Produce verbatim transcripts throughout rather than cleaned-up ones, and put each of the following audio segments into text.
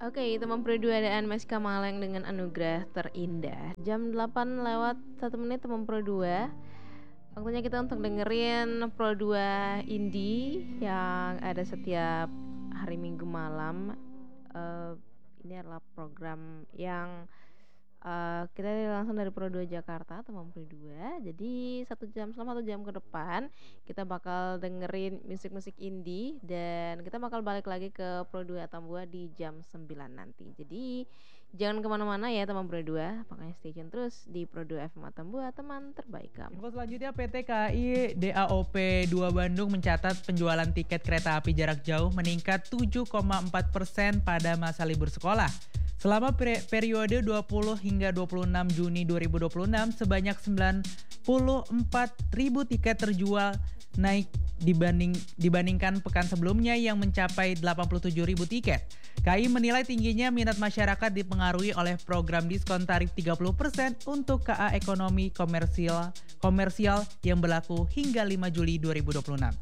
Oke, itu memperduadaan Mas Kamaleng dengan anugerah terindah. Jam delapan lewat satu menit teman Pro dua. Waktunya kita untuk dengerin Pro dua Indie yang ada setiap hari Minggu malam. Eh, ini adalah program yang eh, kita langsung dari Pro dua Jakarta, teman Pro dua. Jadi satu jam selama satu jam ke depan kita bakal dengerin musik-musik indie dan kita bakal balik lagi ke Pro dua Atambua di jam sembilan nanti. Jadi jangan kemana-mana ya teman Pro dua, pokoknya stay tune terus di Pro dua F M Atambua, teman terbaik kamu. Info selanjutnya P T K A I D A O P dua Bandung mencatat penjualan tiket kereta api jarak jauh meningkat tujuh koma empat persen pada masa libur sekolah. Selama periode dua puluh hingga dua puluh enam Juni dua ribu dua puluh enam, sebanyak sembilan puluh empat ribu tiket terjual, naik dibanding dibandingkan pekan sebelumnya yang mencapai delapan puluh tujuh ribu tiket. K A I menilai tingginya minat masyarakat dipengaruhi oleh program diskon tarif tiga puluh persen untuk K A ekonomi komersial komersial yang berlaku hingga lima Juli dua ribu dua puluh enam.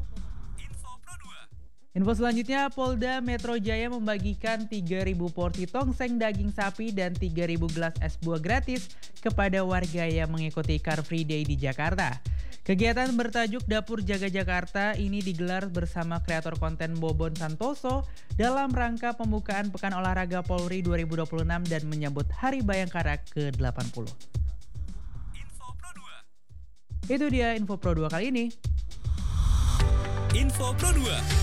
Info selanjutnya, Polda Metro Jaya membagikan tiga ribu porsi tongseng daging sapi dan tiga ribu gelas es buah gratis kepada warga yang mengikuti Car Free Day di Jakarta. Kegiatan bertajuk Dapur Jaga Jakarta ini digelar bersama kreator konten Bobon Santoso dalam rangka pembukaan Pekan Olahraga Polri dua ribu dua puluh enam dan menyambut Hari Bayangkara ke delapan puluh. Info Pro dua. Itu dia Info Pro dua kali ini. Info Pro dua.